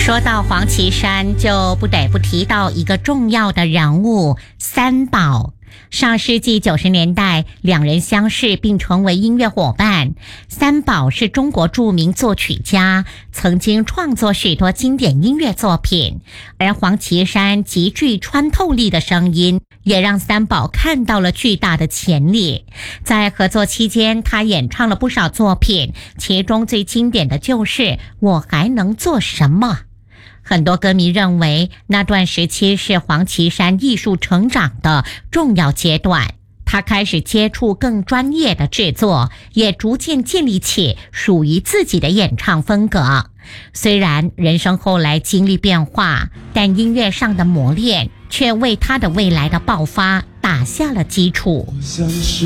说到黄绮珊，就不得不提到一个重要的人物三宝。上世纪90年代，两人相识并成为音乐伙伴。三宝是中国著名作曲家，曾经创作许多经典音乐作品，而黄绮珊极具穿透力的声音也让三宝看到了巨大的潜力。在合作期间，他演唱了不少作品，其中最经典的就是《我还能做什么》。很多歌迷认为，那段时期是黄绮珊艺术成长的重要阶段。他开始接触更专业的制作，也逐渐建立起属于自己的演唱风格。虽然人生后来经历变化，但音乐上的磨练却为他的未来的爆发打下了基础。